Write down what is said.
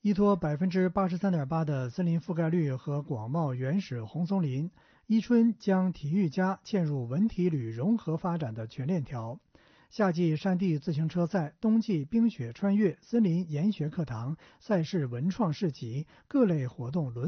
依托83.8%的森林覆盖率和广袤原始红松林，伊春将体育家嵌入文体旅融合发展的全链条。夏季山地自行车赛、冬季冰雪穿越、森林研学课堂、赛事文创市集，各类活动轮